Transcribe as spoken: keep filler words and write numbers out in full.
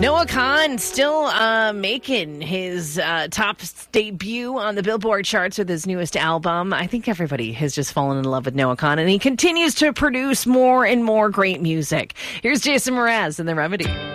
Noah Kahan still uh, making his uh, top debut on the Billboard charts with his newest album. I think everybody has just fallen in love with Noah Kahan, and he continues to produce more and more great music. Here's Jason Mraz and The Remedy.